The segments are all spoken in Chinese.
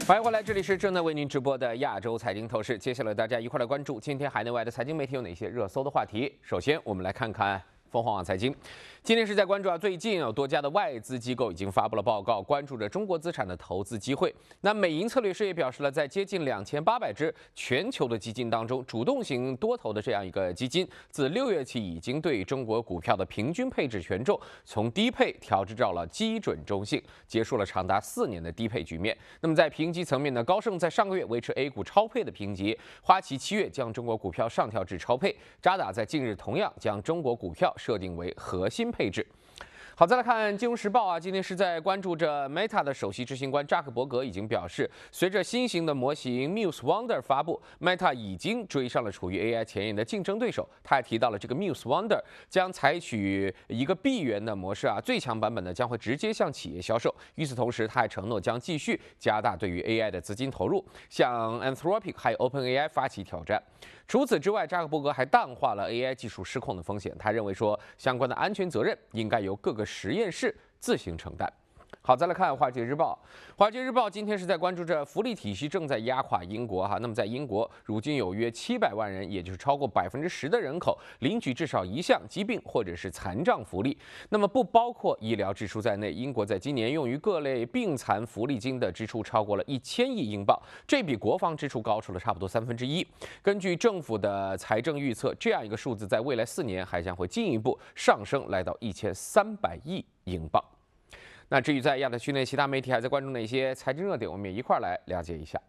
欢迎回来，这里是正在为您直播的亚洲财经透视。接下来大家一块来关注今天海内外的财经媒体有哪些热搜的话题。首先，我们来看看凤凰网财经。今天是在关注最近有多家的外资机构已经发布了报告，关注着中国资产的投资机会。那美银策略师也表示了，在接近2800只全球的基金当中，主动型多头的这样一个基金，自6月起已经对中国股票的平均配置权重从低配调至到了基准中性，结束了长达4年的低配局面。那么在评级层面呢，高盛在上个月维持 A 股超配的评级，花旗7月将中国股票上调至超配，渣打在近日同样将中国股票设定为核心配置。好，再来看《金融时报》啊，今天是在关注着 Meta 的首席执行官扎克伯格已经表示，随着新型的模型 Muse Wonder 发布 ，Meta 已经追上了处于 AI 前沿的竞争对手。他还提到了这个 Muse Wonder 将采取一个闭源的模式啊，最强版本呢将会直接向企业销售。与此同时，他还承诺将继续加大对于 AI 的资金投入，向 Anthropic 还有 OpenAI 发起挑战。除此之外，扎克伯格还淡化了 AI 技术失控的风险。他认为说，相关的安全责任应该由各个实验室自行承担。好，再来看《华尔街日报》。《华尔街日报》今天是在关注着福利体系正在压垮英国哈。那么在英国，如今有约700万人，也就是超过10%的人口领取至少一项疾病或者是残障福利。那么不包括医疗支出在内，英国在今年用于各类病残福利金的支出超过了1000亿英镑，这比国防支出高出了差不多1/3。根据政府的财政预测，这样一个数字在未来4年还将会进一步上升，来到1300亿英镑。那至于在亚太区内其他媒体还在关注哪些财经热点，我们也一块来了解一下。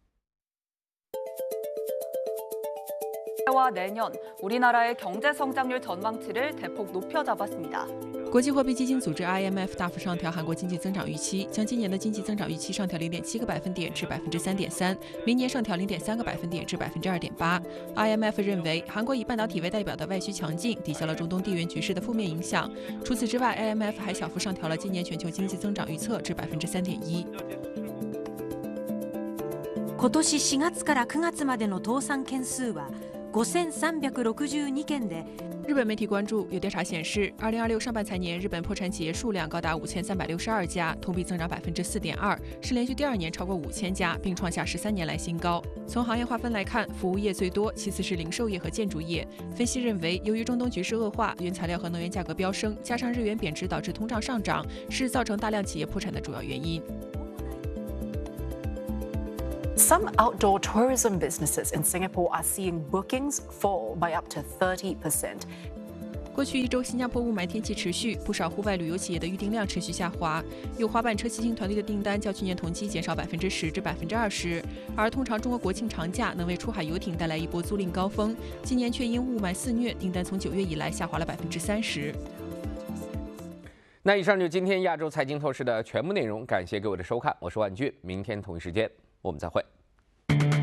올해와 내년 우리나라의 경제 성장률 전망치를 대폭 높여 잡았습니다. 国际货币基金组织 IMF 大幅上调韩国经济增长预期，将今年的经济增长预期上调0.7个百分点至3.3%，明年上调0.3个百分点至2.8%。IMF 认为，韩国以半导体为代表的外需强劲，抵消了中东地缘局势的负面影响。除此之外 ，IMF 还小幅上调了今年全球经济增长预测至3.1%。 今年4月から9月までの倒産件数は5362件で。 日本媒体关注，有调查显示，2026上半财年日本破产企业数量高达5362家，同比增长4.2%，是连续第2年超过5000家，并创下13年来新高。从行业划分来看，服务业最多，其次是零售业和建筑业。分析认为，由于中东局势恶化，原材料和能源价格飙升，加上日元贬值导致通胀上涨，是造成大量企业破产的主要原因。 Some outdoor tourism businesses in Singapore are seeing bookings fall by up to 30%. 过去1周，新加坡雾霾天气持续，不少户外旅游企业的预订量持续下滑。有滑板车骑行团队的订单较去年同期减少10%至20%，而通常中国国庆长假能为出海游艇带来一波租赁高峰，今年却因雾霾肆虐，订单从9月以来下滑了30%。 那以上就是今天亚洲财经透视的全部内容，感谢各位的收看，我是万俊，明天同一时间我们再会。